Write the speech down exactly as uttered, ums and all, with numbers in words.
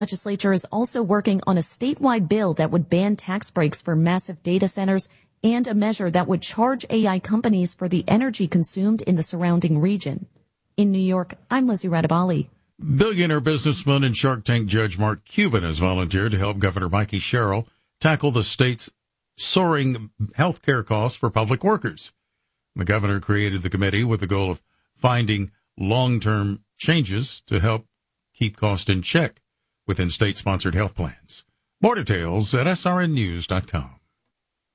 Legislature is also working on a statewide bill that would ban tax breaks for massive data centers and a measure that would charge A I companies for the energy consumed in the surrounding region. In New York, I'm Lizzie Radabali. Billionaire businessman and Shark Tank judge Mark Cuban has volunteered to help Governor Mikey Sherrill tackle the state's soaring health care costs for public workers. The governor created the committee with the goal of finding long-term changes to help keep costs in check within state-sponsored health plans. More details at S R N news dot com.